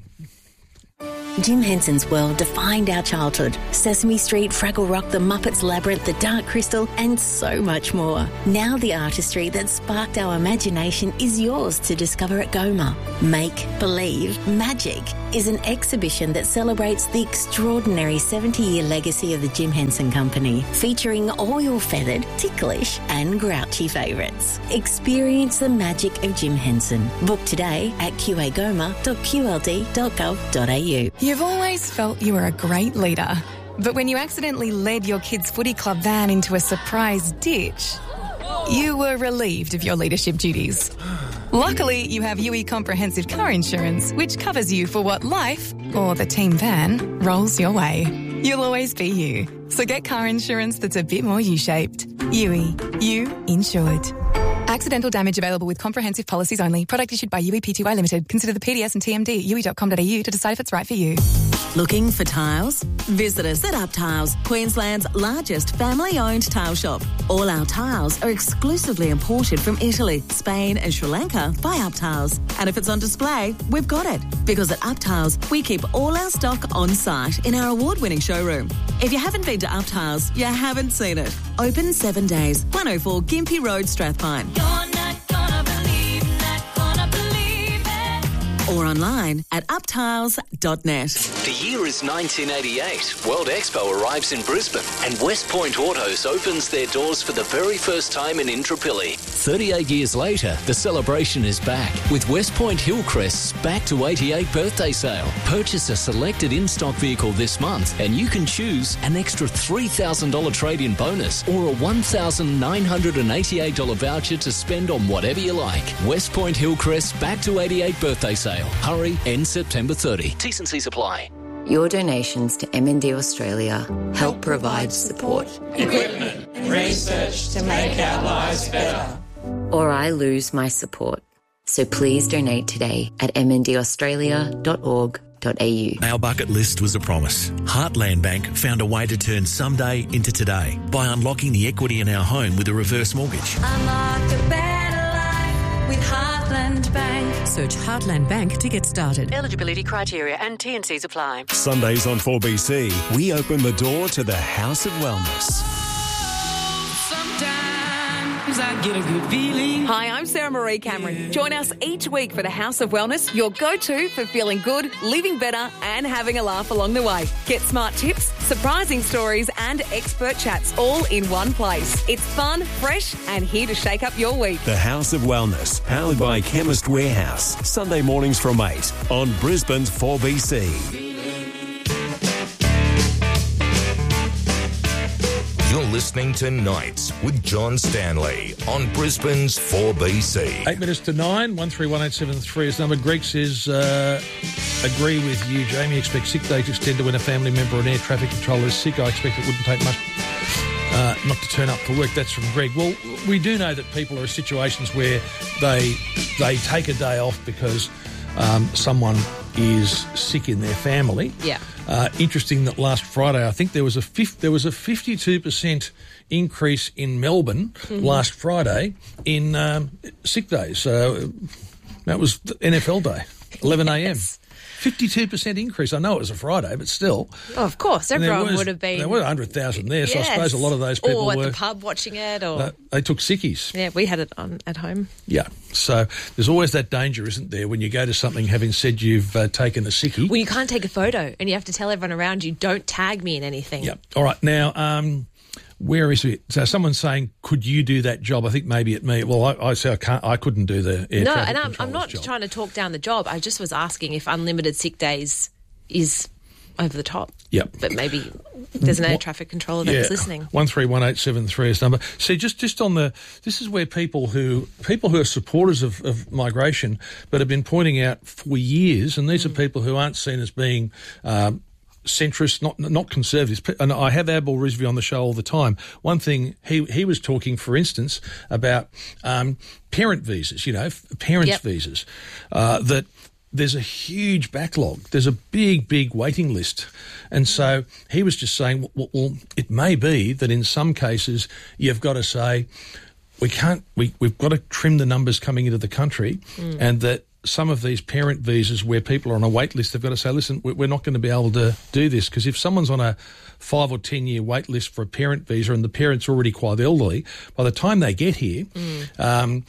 Jim Henson's world defined our childhood. Sesame Street, Fraggle Rock, The Muppets Labyrinth, The Dark Crystal, and so much more. Now the artistry that sparked our imagination is yours to discover at Goma. Make Believe Magic is an exhibition that celebrates the extraordinary seventy-year legacy of the Jim Henson Company, featuring all your feathered, ticklish and grouchy favourites. Experience the magic of Jim Henson. Book today at q a goma dot q l d dot gov dot a u. You've always felt you were a great leader, but when you accidentally led your kids' footy club van into a surprise ditch, you were relieved of your leadership duties. Luckily, you have U E Comprehensive Car Insurance, which covers you for what life, or the team van, rolls your way. You'll always be you. So get car insurance that's a bit more U-shaped. U E. You insured. Accidental damage available with comprehensive policies only. Product issued by U E P T Y Limited. Consider the P D S and T M D at u e dot com dot a u to decide if it's right for you. Looking for tiles? Visit us at Up Tiles, Queensland's largest family-owned tile shop. All our tiles are exclusively imported from Italy, Spain and Sri Lanka by Up Tiles. And if it's on display, we've got it. Because at Up Tiles, we keep all our stock on site in our award-winning showroom. If you haven't been to Up Tiles, you haven't seen it. Open seven days, one oh four Gympie Road, Strathpine. You're not gonna believe, not gonna believe it. Or online at up tiles dot net. The year is nineteen eighty-eight. World Expo arrives in Brisbane and West Point Autos opens their doors for the very first time in Intrapilli. thirty-eight years later, the celebration is back with West Point Hillcrest's Back to eighty-eight birthday sale. Purchase a selected in-stock vehicle this month and you can choose an extra three thousand dollars trade-in bonus or a one thousand nine hundred eighty-eight dollars voucher to spend on whatever you like. West Point Hillcrest's Back to eighty-eight birthday sale. Hurry, ends September thirtieth. T's and C's apply. Your donations to M and D Australia help provide support, Equipment, research to make our lives better. or I lose my support. So please donate today at m n d australia dot org dot a u. Our bucket list was a promise. Heartland Bank found a way to turn someday into today by unlocking the equity in our home with a reverse mortgage. Unlock a better life with Heartland Bank. Search Heartland Bank to get started. Eligibility criteria and T and C's apply. Sundays on four B C, we open the door to the House of Wellness. Sometimes I get a good feeling. Hi, I'm Sarah Marie Cameron. Join us each week for the House of Wellness, your go-to for feeling good, living better, and having a laugh along the way. Get smart tips, surprising stories, and expert chats all in one place. It's fun, fresh, and here to shake up your week. The House of Wellness, powered by Chemist Warehouse. Sunday mornings from eight on Brisbane's four B C. You're listening to Nights with John Stanley on Brisbane's four B C. Eight minutes to nine, one three one eight seven three is number. Greg says, uh, agree with you, Jamie. Expect sick day to extend to when a family member or an air traffic controller is sick. I expect it wouldn't take much uh, not to turn up for work. That's from Greg. Well, we do know that people are in situations where they they take a day off because um, someone is sick in their family. Yeah. Uh, interesting that last Friday, I think there was a fifth, there was a fifty-two percent increase in Melbourne Mm-hmm. last Friday in um, sick days. So that was the N F L day, eleven a.m. fifty-two percent increase. I know it was a Friday, but still. Oh, of course, And there everyone was- would have been. There were one hundred thousand there, so I Yes. suppose a lot of those people or at were. the pub watching it, or uh, they took sickies. yeah, we had it on at home. Yeah. So there's always that danger, isn't there, when you go to something having said you've uh, taken a sickie. Well, you can't take a photo, and you have to tell everyone around you, "Don't tag me in anything." Yeah. All right. Now, um, where is it? So someone's saying, "Could you do that job?" I think maybe at me. Well, I, I say I can't. I couldn't do the air no, traffic and I'm, I'm controller's not job. trying to talk down the job. I just was asking if unlimited sick days is over the top. Yep. But maybe there's an air What- traffic controller that's listening. One three one eight seven three is number. See, just just on the this is where people who people who are supporters of, of migration, but have been pointing out for years, and these Mm. are people who aren't seen as being. Um, centrist, not not conservatives. And I have Abel Risby on the show all the time. One thing, he he was talking, for instance, about um, parent visas, you know, f- parents' Yep. visas, uh, that there's a huge backlog. There's a big, big waiting list. And so he was just saying, well, well it may be that in some cases you've got to say, we can't, we, we've got to trim the numbers coming into the country mm. and that some of these parent visas where people are on a wait list, they've got to say, listen, we're not going to be able to do this because if someone's on a five or ten year wait list for a parent visa and the parent's already quite elderly, by the time they get here, mm. um,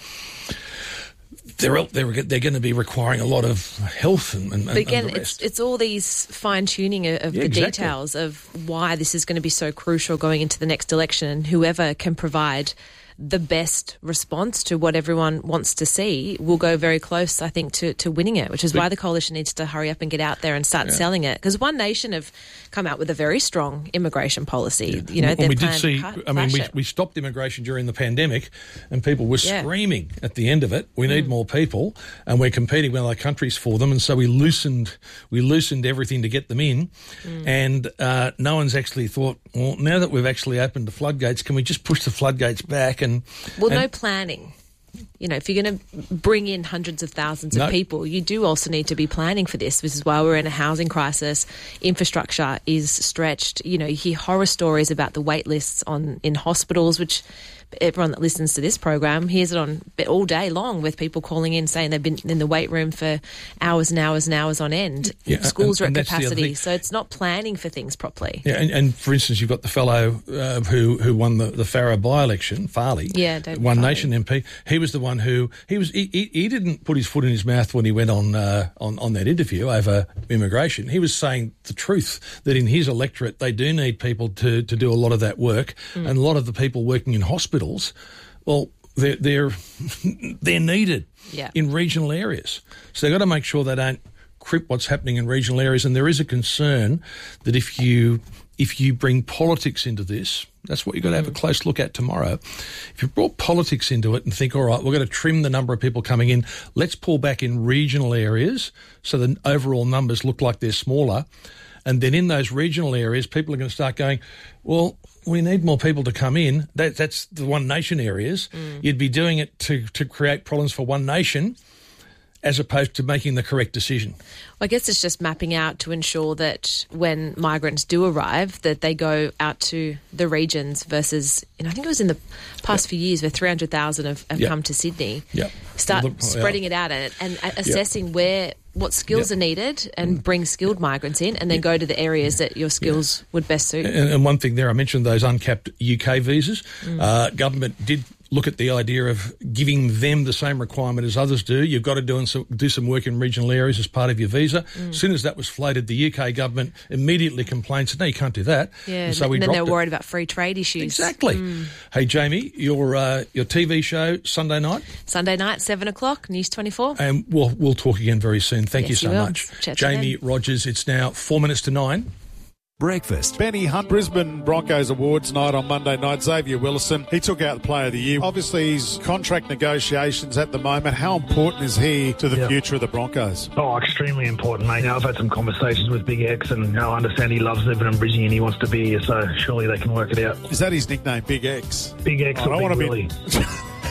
they're, they're they're going to be requiring a lot of health and, and, but again, and the rest. it's it's all these fine tuning of, of yeah, the exactly. details of why this is going to be so crucial going into the next election, and whoever can provide the best response to what everyone wants to see will go very close, I think, to, to winning it, which is but, why the coalition needs to hurry up and get out there and start yeah. selling it. Because One Nation have come out with a very strong immigration policy. Yeah. You know, well, we did see, cut, I mean, we, it. we stopped immigration during the pandemic and people were yeah. screaming at the end of it, we need mm. more people and we're competing with other countries for them. And so we loosened, we loosened everything to get them in. Mm. And uh, no one's actually thought, well, now that we've actually opened the floodgates, can we just push the floodgates back? And Well, and, no planning. You know, if you're going to bring in hundreds of thousands of no. people, you do also need to be planning for this. This is why we're in a housing crisis. Infrastructure is stretched. You know, you hear horror stories about the wait lists on in hospitals, which everyone that listens to this program hears it on all day long with people calling in saying they've been in the wait room for hours and hours and hours on end. Yeah, Schools and, are and at capacity, so it's not planning for things properly. Yeah, and, and for instance, you've got the fellow uh, who who won the, the Farrer by-election, Farley, yeah, David One Farley. Nation M P. He was the one who he was. He, he, he didn't put his foot in his mouth when he went on uh, on on that interview over immigration. He was saying the truth that in his electorate they do need people to to do a lot of that work, mm. and a lot of the people working in hospitals. Well, they're they're, they're needed yeah. in regional areas. So they've got to make sure they don't crip what's happening in regional areas. And there is a concern that if you if you bring politics into this, that's what you've got to have a close look at tomorrow. If you brought politics into it and think, all right, we're going to trim the number of people coming in, let's pull back in regional areas so the overall numbers look like they're smaller. And then in those regional areas, people are going to start going, well, we need more people to come in. That, that's the One Nation areas. Mm. You'd be doing it to, to create problems for One Nation as opposed to making the correct decision. Well, I guess it's just mapping out to ensure that when migrants do arrive, that they go out to the regions versus, you know, I think it was in the past yep. few years where three hundred thousand have, have yep. come to Sydney. Yep. Start well, spreading yeah. it out and, and assessing yep. where what skills yep. are needed and bring skilled migrants in and then yep. go to the areas that your skills yeah. would best suit. And, and one thing there, I mentioned those uncapped U K visas. Mm. Uh, government did look at the idea of giving them the same requirement as others do. You've got to do, some, do some work in regional areas as part of your visa. Mm. As soon as that was floated, the U K government immediately complained, said, no, you can't do that. Yeah, and so we and then dropped they're it. worried about free trade issues. Exactly. Mm. Hey, Jamie, your uh, your T V show, Sunday night? Sunday night, seven o'clock, News twenty-four. And we'll, we'll talk again very soon. Thank yes, you so you much. Chat Jamie Rogers, it's now four minutes to nine. Breakfast. Benny Hunt, Brisbane Broncos Awards night on Monday night. Xavier Willison, he took out the Player of the Year. Obviously, his contract negotiations at the moment. How important is he to the yep. future of the Broncos? Oh, extremely important, mate. Now, I've had some conversations with Big X, and you know, I understand he loves living in Brisbane and he wants to be here, so surely they can work it out. Is that his nickname, Big X? Big X oh, or Big Willie? Be...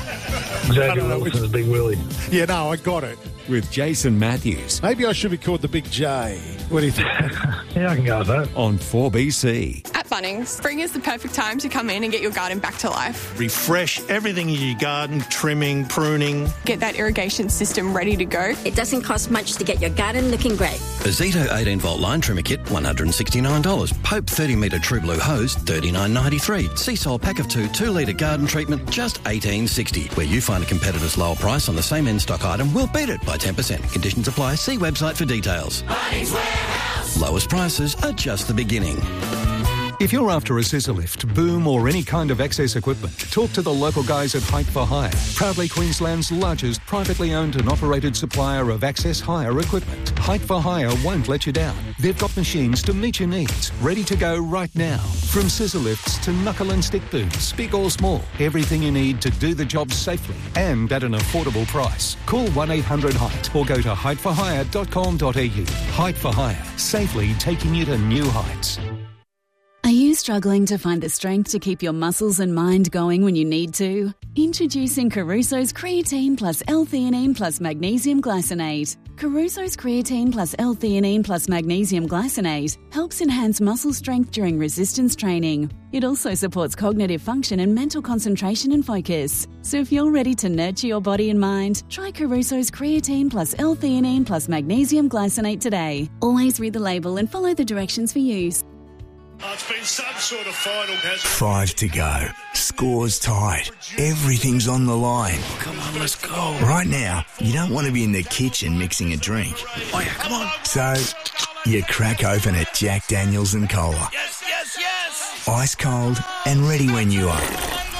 Xavier Wilson's Big Willie. Yeah, no, I got it. With Jason Matthews. Maybe I should be called the Big J. What do you think? Yeah, I can go with that. On four B C. At Bunnings, spring is the perfect time to come in and get your garden back to life. Refresh everything in your garden, trimming, pruning. Get that irrigation system ready to go. It doesn't cost much to get your garden looking great. A Zito eighteen volt line trimmer kit, one hundred sixty-nine dollars. Pope thirty metre True Blue hose, thirty-nine ninety-three. Seasol pack of two, two litre garden treatment, just eighteen sixty. Where you find a competitor's lower price on the same in-stock item, we'll beat it by ten percent. Conditions apply. See website for details. Bunnings Warehouse. Lowest prices are just the beginning. If you're after a scissor lift, boom or any kind of access equipment, talk to the local guys at Height for Hire, proudly Queensland's largest privately owned and operated supplier of access hire equipment. Height for Hire won't let you down. They've got machines to meet your needs, ready to go right now. From scissor lifts to knuckle and stick booms, big or small, everything you need to do the job safely and at an affordable price. Call one eight hundred height or go to height for hire dot com dot a u. Height for Hire, safely taking you to new heights. Are you struggling to find the strength to keep your muscles and mind going when you need to? Introducing Caruso's Creatine plus L-theanine plus Magnesium Glycinate. Caruso's creatine plus L-theanine plus magnesium glycinate helps enhance muscle strength during resistance training. It also supports cognitive function and mental concentration and focus. So if you're ready to nurture your body and mind, try Caruso's creatine plus L-theanine plus magnesium glycinate today. Always read the label and follow the directions for use. Oh, it's been some sort of final, hasn't it? Five to go. Score's tied. Everything's on the line. Come on, let's go. Right now, you don't want to be in the kitchen mixing a drink. Oh, yeah, come on. So, you crack open a Jack Daniels and Cola. Yes, yes, yes. Ice cold and ready when you are.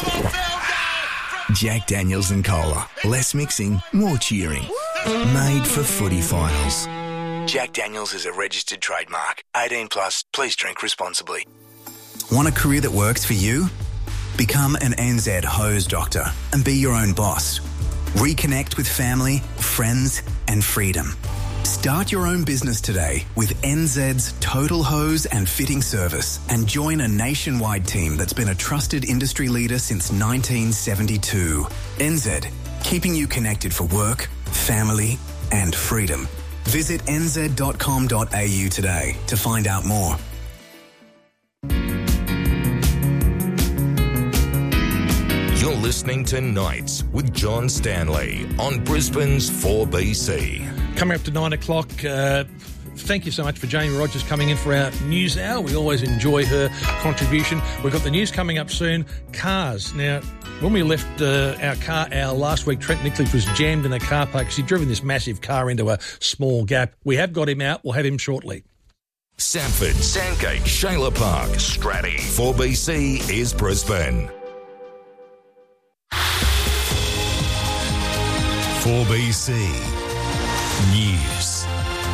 Jack Daniels and Cola. Less mixing, more cheering. Made for footy finals. Jack Daniels is a registered trademark. eighteen plus, please drink responsibly. Want a career that works for you? Become an N Z hose doctor and be your own boss. Reconnect with family, friends and freedom. Start your own business today with N Z's Total Hose and Fitting Service and join a nationwide team that's been a trusted industry leader since nineteen seventy-two. N Z, keeping you connected for work, family and freedom. Visit n z dot com dot a u today to find out more. You're listening to Nights with John Stanley on Brisbane's four B C. Coming up to nine o'clock, uh, thank you so much for Jamie Rogers coming in for our news hour. We always enjoy her contribution. We've got the news coming up soon. Cars. Now, when we left uh, our car hour last week, Trent Nickliffe was jammed in a car park because he'd driven this massive car into a small gap. We have got him out. We'll have him shortly. Sanford, Sandgate, Shayla Park, Stratty. four B C is Brisbane. four B C News.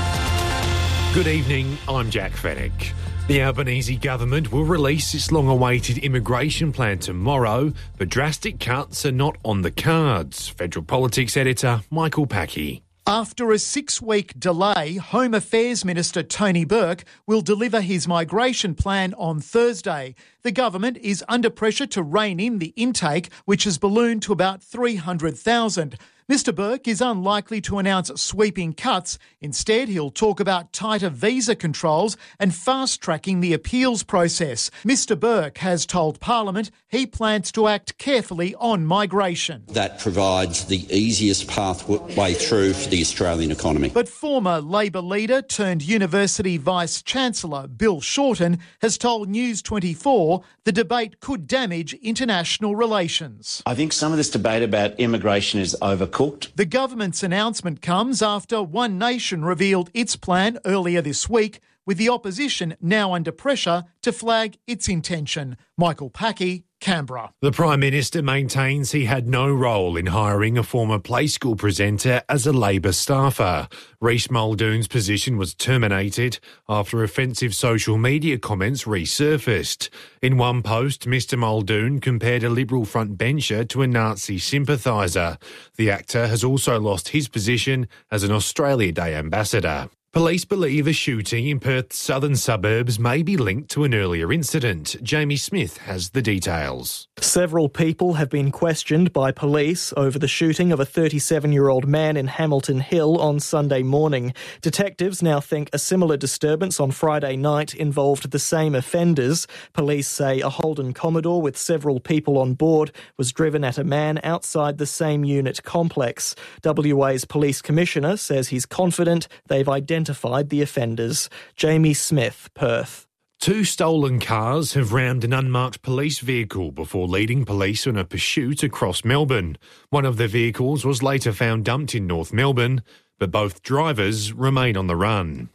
Good evening, I'm Jack Fennick. The Albanese government will release its long-awaited immigration plan tomorrow, but drastic cuts are not on the cards. Federal Politics editor Michael Packey. After a six-week delay, Home Affairs Minister Tony Burke will deliver his migration plan on Thursday. The government is under pressure to rein in the intake, which has ballooned to about three hundred thousand. Mister Burke is unlikely to announce sweeping cuts. Instead, he'll talk about tighter visa controls and fast-tracking the appeals process. Mister Burke has told Parliament he plans to act carefully on migration. That provides the easiest pathway through for the Australian economy. But former Labor leader turned University Vice-Chancellor Bill Shorten has told News twenty-four the debate could damage international relations. I think some of this debate about immigration is overcooked. The government's announcement comes after One Nation revealed its plan earlier this week, with the opposition now under pressure to flag its intention. Michael Packey, Canberra. The Prime Minister maintains he had no role in hiring a former Play School presenter as a Labor staffer. Rhys Muldoon's position was terminated after offensive social media comments resurfaced. In one post, Mister Muldoon compared a Liberal frontbencher to a Nazi sympathiser. The actor has also lost his position as an Australia Day ambassador. Police believe a shooting in Perth's southern suburbs may be linked to an earlier incident. Jamie Smith has the details. Several people have been questioned by police over the shooting of a thirty-seven-year-old man in Hamilton Hill on Sunday morning. Detectives now think a similar disturbance on Friday night involved the same offenders. Police say a Holden Commodore with several people on board was driven at a man outside the same unit complex. W A's Police Commissioner says he's confident they've identified identified the offenders. Jamie Smith, Perth. Two stolen cars have rammed an unmarked police vehicle before leading police on a pursuit across Melbourne. One of the vehicles was later found dumped in North Melbourne, but both drivers remain on the run.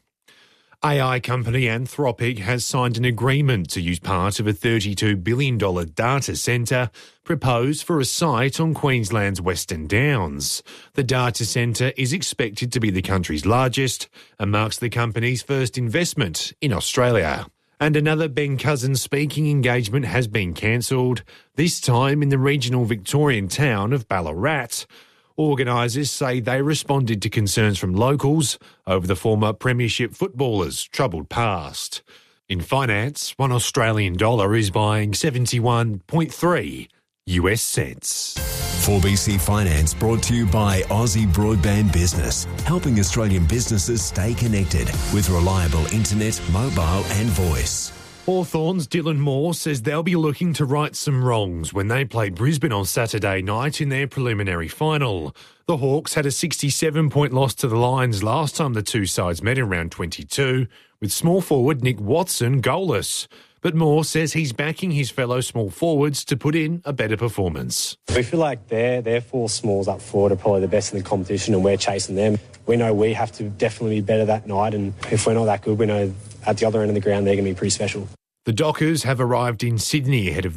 A I company Anthropic has signed an agreement to use part of a thirty-two billion dollars data centre proposed for a site on Queensland's Western Downs. The data centre is expected to be the country's largest and marks the company's first investment in Australia. And another Ben Cousins speaking engagement has been cancelled, this time in the regional Victorian town of Ballarat. Organisers say they responded to concerns from locals over the former premiership footballer's troubled past. In finance, one Australian dollar is buying seventy-one point three U S cents. four B C Finance brought to you by Aussie Broadband Business, helping Australian businesses stay connected with reliable internet, mobile and voice. Hawthorn's Dylan Moore says they'll be looking to right some wrongs when they play Brisbane on Saturday night in their preliminary final. The Hawks had a sixty-seven point loss to the Lions last time the two sides met in round twenty-two, with small forward Nick Watson goalless. But Moore says he's backing his fellow small forwards to put in a better performance. We feel like their their four smalls up forward are probably the best in the competition and we're chasing them. We know we have to definitely be better that night, and if we're not that good, we know at the other end of the ground they're going to be pretty special. The Dockers have arrived in Sydney ahead of